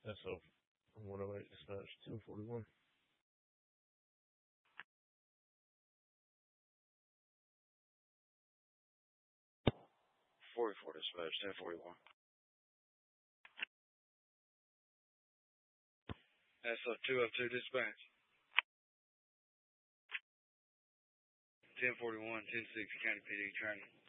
SO 108 dispatch 1041. 44 dispatch 1041. SO 202 dispatch 1041 106 County PD training.